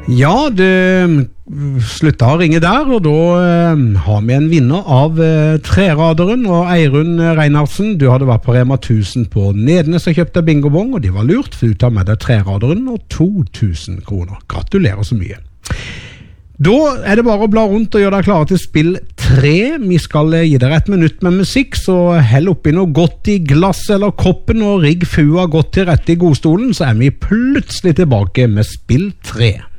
Ja, det slutta å ringe der, og da har vi en vinner av treraderen, og Eirun Reinhardsen, du hadde vært på Rema 1000 på Nedenes og kjøpte bingobong, og de var lurt, for du tar med deg treraderen og 2000 kroner. Gratulerer så mye. Da det bare å bla rundt og gjøre deg klare til spill 3. Vi skal gi deg 1 minutt med musikk, så hell oppi noe godt i glass eller koppen og rigg fua godt til rette i godstolen, så vi plutselig tilbake med spill 3.